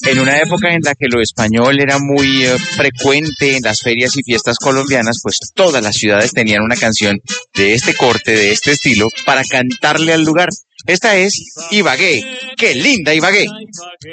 En una época en la que lo español era muy frecuente en las ferias y fiestas colombianas, pues todas las ciudades tenían una canción de este corte, de este estilo, para cantarle al lugar. Esta es Ibagué. ¡Qué linda Ibagué!